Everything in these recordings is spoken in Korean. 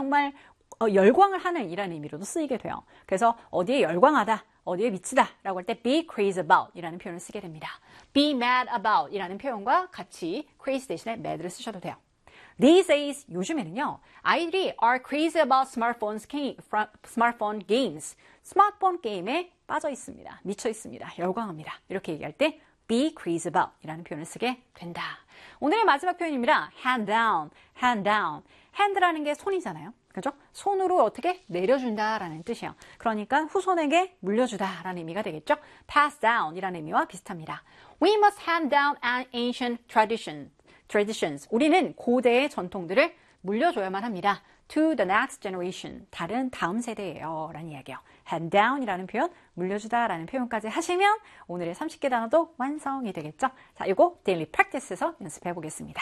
정말 열광을 하는 이라는 의미로도 쓰이게 돼요. 그래서 어디에 열광하다, 어디에 미치다 라고 할 때 be crazy about 이라는 표현을 쓰게 됩니다. be mad about 이라는 표현과 같이 crazy 대신에 mad를 쓰셔도 돼요. These days, 요즘에는요, 아이들이 are crazy about smartphone games. 스마트폰 게임에 빠져 있습니다. 미쳐 있습니다. 열광합니다. 이렇게 얘기할 때 be crazy about 이라는 표현을 쓰게 된다. 오늘의 마지막 표현입니다. hand down, hand down. hand라는 게 손이잖아요. 그죠? 손으로 어떻게 내려준다라는 뜻이에요. 그러니까 후손에게 물려주다라는 의미가 되겠죠. pass down 이라는 의미와 비슷합니다. We must hand down an ancient traditions. 우리는 고대의 전통들을 물려줘야만 합니다. To the next generation. 다음 세대예요. 라는 이야기예요. hand down 이라는 표현, 물려주다 라는 표현까지 하시면 오늘의 30개 단어도 완성이 되겠죠. 자, 이거 daily practice에서 연습해 보겠습니다.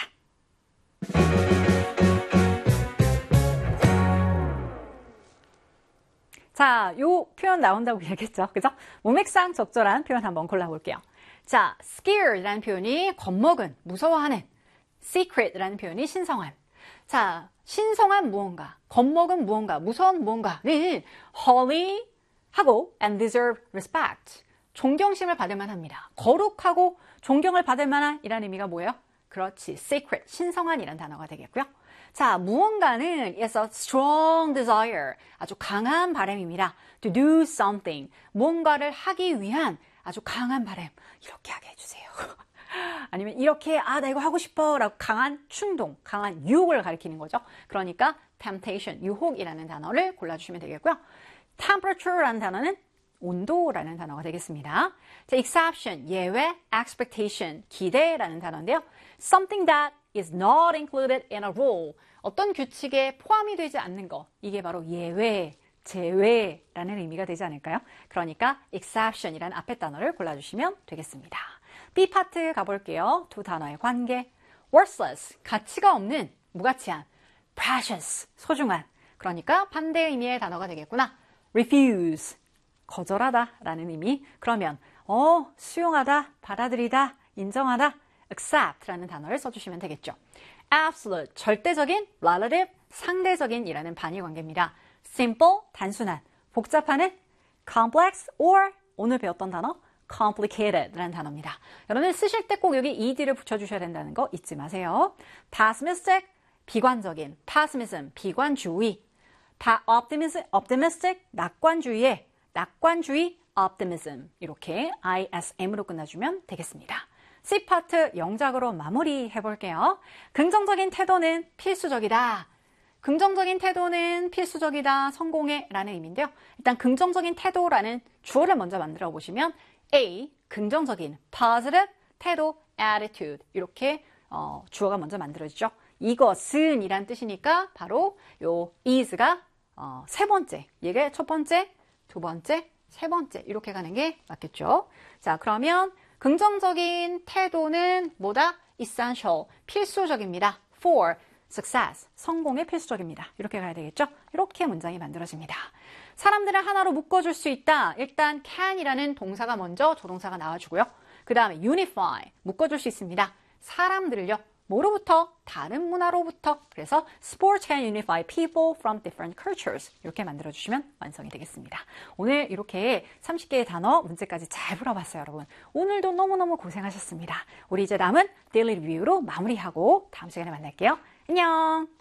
자, 요 표현 나온다고 얘기했죠. 그죠? 문맥상 적절한 표현 한번 골라볼게요. 자, scared라는 표현이 겁먹은, 무서워하는, secret라는 표현이 신성한. 자, 신성한 무언가, 겁먹은 무언가, 무서운 무언가를 holy 하고 and deserve respect. 존경심을 받을 만합니다. 거룩하고 존경을 받을 만한 이라는 의미가 뭐예요? 그렇지, sacred, 신성한 이라는 단어가 되겠고요. 자, 무언가는 is a strong desire, 아주 강한 바람입니다. to do something, 뭔가를 하기 위한 아주 강한 바람. 이렇게 하게 해주세요. 아니면 이렇게 나 이거 하고 싶어 라고 강한 충동, 강한 유혹을 가리키는 거죠. 그러니까 temptation, 유혹이라는 단어를 골라주시면 되겠고요. temperature라는 단어는 온도라는 단어가 되겠습니다. 자, exception, 예외, expectation, 기대라는 단어인데요. something that is not included in a rule, 어떤 규칙에 포함이 되지 않는 거, 이게 바로 예외, 제외라는 의미가 되지 않을까요? 그러니까 exception이라는 앞에 단어를 골라주시면 되겠습니다. B 파트 가볼게요. 두 단어의 관계. worthless, 가치가 없는, 무가치한. precious, 소중한. 그러니까 반대 의미의 단어가 되겠구나. refuse, 거절하다 라는 의미. 그러면 수용하다, 받아들이다, 인정하다, accept 라는 단어를 써주시면 되겠죠. absolute, 절대적인, relative, 상대적인 이라는 반의 관계입니다. simple, 단순한, 복잡한은 complex or 오늘 배웠던 단어 complicated 라는 단어입니다. 여러분 쓰실 때 꼭 여기 ed를 붙여주셔야 된다는 거 잊지 마세요. pessimistic, 비관적인, pessimism, 비관주의, optimistic, 낙관주의의, 낙관주의, optimism 이렇게 ISM으로 끝나주면 되겠습니다. C파트 영작으로 마무리해 볼게요. 긍정적인 태도는 필수적이다. 긍정적인 태도는 필수적이다. 성공에 라는 의미인데요. 일단 긍정적인 태도라는 주어를 먼저 만들어 보시면 A, 긍정적인, positive, 태도, attitude 이렇게 주어가 먼저 만들어지죠. 이것은 이란 뜻이니까 바로 요 is가 세 번째, 이게 첫 번째, 두 번째, 세 번째 이렇게 가는 게 맞겠죠. 자, 그러면 긍정적인 태도는 뭐다? essential, 필수적입니다. for success, 성공에 필수적입니다. 이렇게 가야 되겠죠? 이렇게 문장이 만들어집니다. 사람들을 하나로 묶어줄 수 있다. 일단 can이라는 동사가 먼저 조동사가 나와주고요. 그 다음에 unify, 묶어줄 수 있습니다. 사람들을요. 뭐로부터? 다른 문화로부터. 그래서 sports can unify people from different cultures. 이렇게 만들어주시면 완성이 되겠습니다. 오늘 이렇게 30개의 단어 문제까지 잘 풀어봤어요, 여러분. 오늘도 너무너무 고생하셨습니다. 우리 이제 남은 데일리 리뷰로 마무리하고 다음 시간에 만날게요. 안녕!